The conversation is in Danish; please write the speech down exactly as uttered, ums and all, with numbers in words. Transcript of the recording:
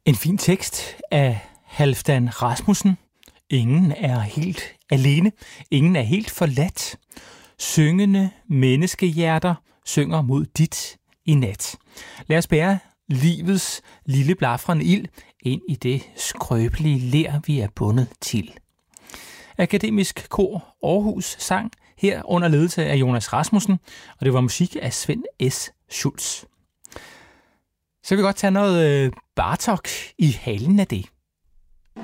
En fin tekst af Halfdan Rasmussen. Ingen er helt alene. Ingen er helt forladt. Syngende menneskehjerter synger mod dit i nat. Lad os bære livets lille blafrende ild ind i det skrøbelige ler, vi er bundet til. Akademisk Kor Aarhus sang her under ledelse af Jonas Rasmussen, og det var musik af Svend S. Schulz. Så vil vi godt tage noget Bartok i halen af det.